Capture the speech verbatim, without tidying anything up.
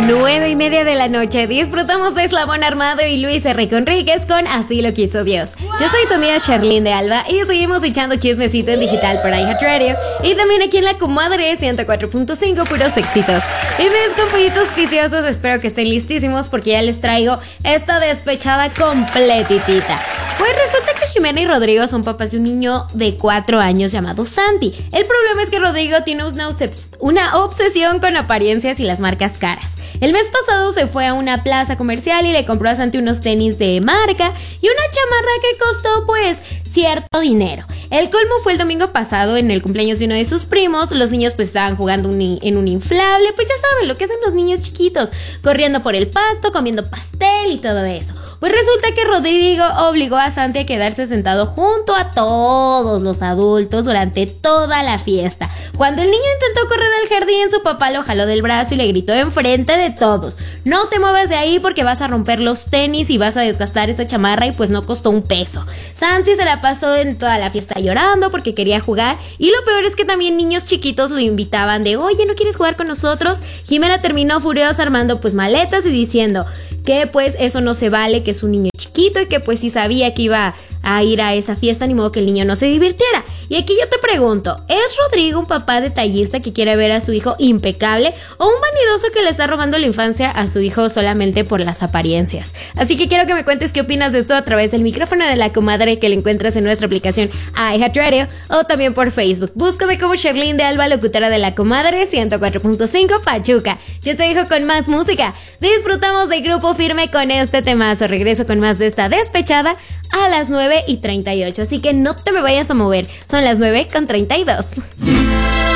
Nueve y media de la noche, disfrutamos de Eslabón Armado y Luis R. Conríquez con Así lo quiso Dios. Yo soy tu amiga Sherlyn de Alba y seguimos echando chismecito en digital por iHeartRadio y también aquí en La Comadre ciento cuatro punto cinco, puros éxitos. Y mis compañitos viciosos, espero que estén listísimos porque ya les traigo esta despechada completitita. Pues resulta que Jimena y Rodrigo son papás de un niño de cuatro años llamado Santi. El problema es que Rodrigo tiene una, obses- una obsesión con apariencias y las marcas caras. El mes pasado se fue a una plaza comercial y le compró a Santi unos tenis de marca y una chamarra que costó pues cierto dinero. El colmo fue el domingo pasado en el cumpleaños de uno de sus primos. Los niños pues estaban jugando un, en un inflable, pues ya saben lo que hacen los niños chiquitos, corriendo por el pasto, comiendo pastel y todo eso. Pues resulta que Rodrigo obligó a Santi a quedarse sentado junto a todos los adultos durante toda la fiesta. Cuando el niño intentó correr al jardín, su papá lo jaló del brazo y le gritó enfrente de todos: no te muevas de ahí porque vas a romper los tenis y vas a desgastar esa chamarra, y pues no costó un peso. Santi se la pasó en toda la fiesta llorando porque quería jugar, y lo peor es que también niños chiquitos lo invitaban de: oye, ¿no quieres jugar con nosotros? Jimena terminó furiosa armando pues maletas y diciendo que pues eso no se vale, que es un niño chiquito y que pues si sabía que iba a ir a esa fiesta, ni modo que el niño no se divirtiera. Y aquí yo te pregunto, ¿es Rodrigo un papá detallista que quiere ver a su hijo impecable o un vanidoso que le está robando la infancia a su hijo solamente por las apariencias? Así que quiero que me cuentes qué opinas de esto a través del micrófono de La Comadre, que lo encuentras en nuestra aplicación iHeartRadio o también por Facebook. Búscame como Sherlyn de Alba, locutora de La Comadre ciento cuatro punto cinco Pachuca. Yo te dejo con más música. Disfrutamos de Grupo Firme con este temazo. Regreso con más de esta despechada a las nueve y treinta y ocho, así que no te me vayas a mover. Son las nueve con treinta y dos.